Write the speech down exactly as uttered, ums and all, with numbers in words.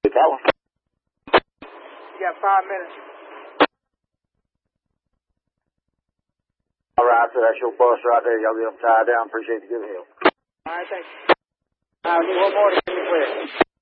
That one. You got five minutes. All right, so that's your bus right there. Y'all get them tied down. Appreciate the good help. All right, thanks. I need one more to get me clear.